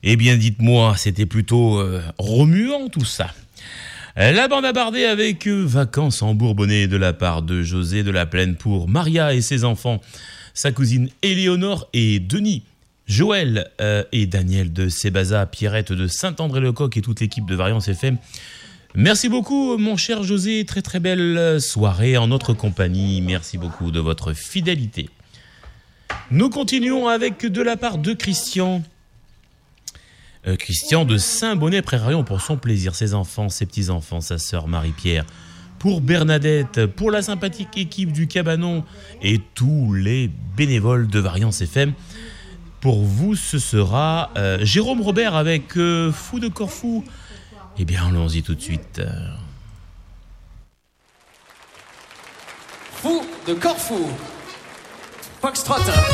Eh bien, dites-moi, c'était plutôt remuant tout ça. La bande à barder avec Vacances en Bourbonnais de la part de José de la Plaine pour Maria et ses enfants, sa cousine Éléonore et Denis, Joël et Daniel de Sébaza, Pierrette de Saint-André-le-Coq et toute l'équipe de Variance FM. Merci beaucoup mon cher José, très très belle soirée en notre compagnie, merci beaucoup de votre fidélité. Nous continuons avec de la part de Christian. Christian de Saint-Bonnet-Près-Rayon pour son plaisir, ses enfants, ses petits-enfants, sa sœur Marie-Pierre, pour Bernadette, pour la sympathique équipe du Cabanon et tous les bénévoles de Variance FM. Pour vous, ce sera Jérôme Robert avec Fou de Corfou. Eh bien, allons-y tout de suite. Fou de Corfou. Foxtrot.